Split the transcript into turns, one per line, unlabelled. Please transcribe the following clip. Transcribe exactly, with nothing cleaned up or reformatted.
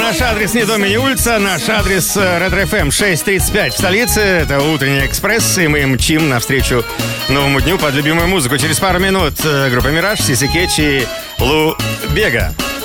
Наш адрес не дом и не улица, наш адрес Ретро эф эм шесть тридцать пять в столице. Это утренний экспресс, и мы мчим навстречу новому дню под любимую музыку. Через пару минут группа «Мираж», Сиси Кетч и Лу Бега.